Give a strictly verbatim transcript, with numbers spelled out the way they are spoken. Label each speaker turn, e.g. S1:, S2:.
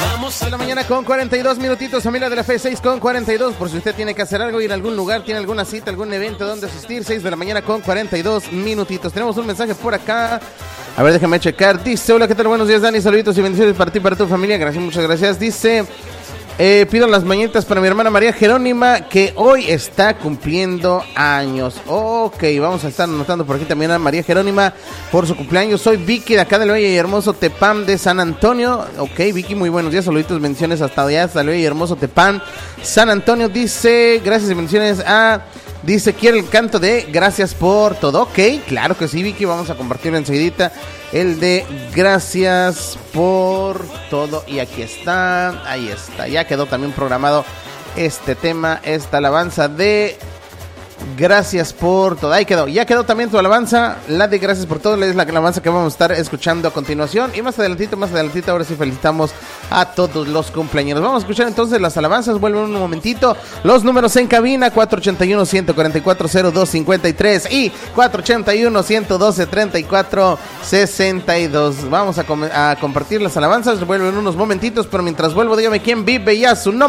S1: De la mañana con cuarenta y dos minutitos, familia de la fe, seis con cuarenta y dos. Por si usted tiene que hacer algo, ir a algún lugar, tiene alguna cita, algún evento donde asistir, seis de la mañana con cuarenta y dos minutitos. Tenemos un mensaje por acá. A ver, déjame checar. Dice, hola, ¿qué tal? Buenos días, Dani. Saluditos y bendiciones para ti y para tu familia. Gracias, muchas gracias. Dice, eh, pido las mañanitas para mi hermana María Jerónima, que hoy está cumpliendo años. Ok, vamos a estar anotando por aquí también a María Jerónima por su cumpleaños. Soy Vicky de acá del bello y hermoso Tepán de San Antonio. Ok, Vicky, muy buenos días. Saluditos, bendiciones hasta allá, hasta el bello y hermoso Tepán, San Antonio. Dice, gracias y bendiciones a... Dice, quiere el canto de Gracias por todo. Ok, claro que sí, Vicky. Vamos a compartirlo enseguidita. El de Gracias por todo. Y aquí está, ahí está. Ya quedó también programado este tema, esta alabanza de Gracias por todo. Ahí quedó, ya quedó también tu alabanza. La de Gracias por todo es la alabanza que vamos a estar escuchando a continuación. Y más adelantito, más adelantito, ahora sí felicitamos a todos los cumpleaños. Vamos a escuchar entonces las alabanzas. Vuelven un momentito. Los números en cabina: cuatro ochenta y uno, ciento cuarenta y cuatro, cero dos cincuenta y tres y cuatro ochenta y uno, ciento doce, treinta y cuatro sesenta y dos. Vamos a, com- a compartir las alabanzas. Vuelven unos momentitos, pero mientras vuelvo, dígame quién vive y a su nombre.